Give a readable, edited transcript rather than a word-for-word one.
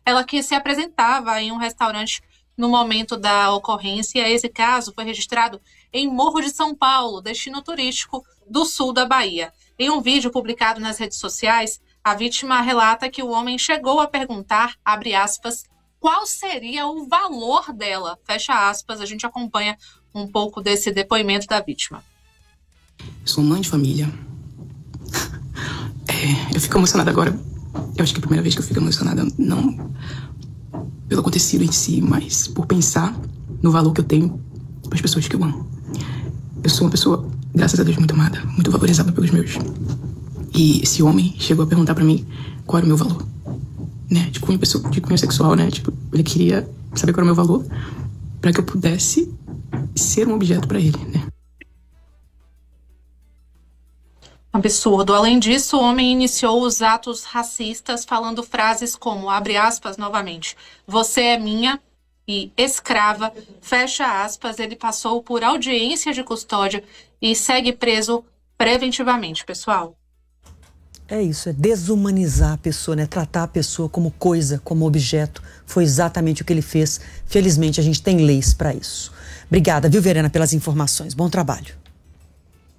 ela que se apresentava em um restaurante no momento da ocorrência. Esse caso foi registrado em Morro de São Paulo, destino turístico do sul da Bahia. Em um vídeo publicado nas redes sociais, a vítima relata que o homem chegou a perguntar, abre aspas, qual seria o valor dela, fecha aspas. A gente acompanha um pouco desse depoimento da vítima. Sou mãe de família. Eu fico emocionada agora. Eu acho que é a primeira vez que eu fico emocionada, não pelo acontecido em si, mas por pensar no valor que eu tenho para as pessoas que eu amo. Eu sou uma pessoa, graças a Deus, muito amada, muito valorizada pelos meus. E esse homem chegou a perguntar para mim qual era o meu valor, né? De cunho sexual, né? Tipo, ele queria saber qual era o meu valor para que eu pudesse ser um objeto para ele, né? Absurdo. Além disso, o homem iniciou os atos racistas falando frases como, abre aspas novamente, você é minha e escrava, fecha aspas. Ele passou por audiência de custódia e segue preso preventivamente, pessoal. É isso, é desumanizar a pessoa, né? Tratar a pessoa como coisa, como objeto. Foi exatamente o que ele fez. Felizmente, a gente tem leis para isso. Obrigada, viu, Verena, pelas informações. Bom trabalho.